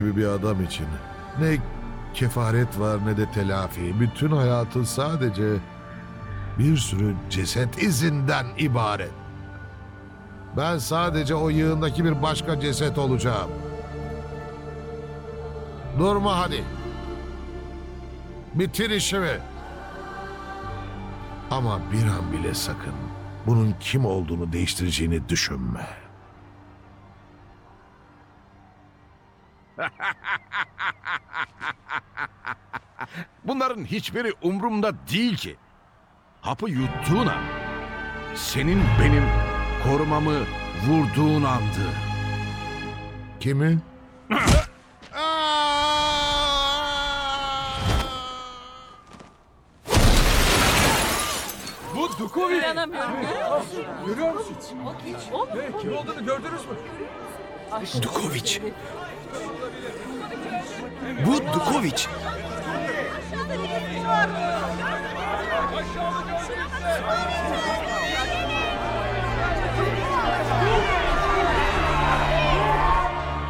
gibi bir adam için ne kefaret var ne de telafi. Bütün hayatı sadece bir sürü ceset izinden ibaret. Ben sadece o yığındaki bir başka ceset olacağım. Durma hadi. Bitir işimi. Ama bir an bile sakın bunun kim olduğunu değiştireceğini düşünme. Bunların hiçbiri umrumda değil ki. Hapı yuttuğun an, senin benim korumamı vurduğun andı. Kimi? Bu Dukovic. İnanamıyorum. Görüyor musun? Kim olduğunu gördünüz mü? Dukovic. Bu Dukovic. Aşağıdaki